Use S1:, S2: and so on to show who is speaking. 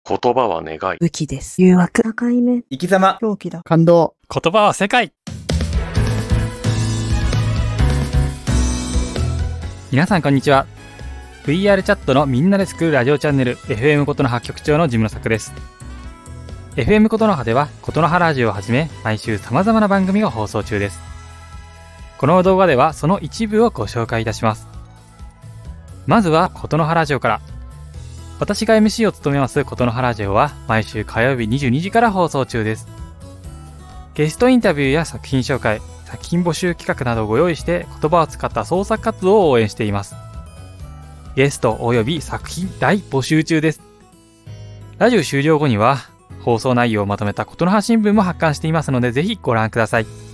S1: 言葉は願い。
S2: 武器です。
S3: 誘惑。境目。
S4: 生き様。
S3: 狂気だ。
S5: 感動。
S6: 言葉は世界。皆さんこんにちは。 VR チャットのみんなで作るラジオチャンネル FM ことの葉局長のジムの作です。 FM ことの葉ではことの葉ラジオをはじめ毎週様々な番組が放送中です。この動画ではその一部をご紹介いたします。まずはことの葉ラジオから。私が MC を務めますことの葉ラジオは毎週火曜日22時から放送中です。ゲストインタビューや作品紹介、作品募集企画などをご用意して言葉を使った創作活動を応援しています。ゲストおよび作品大募集中です。ラジオ終了後には放送内容をまとめたことの葉新聞も発刊していますのでぜひご覧ください。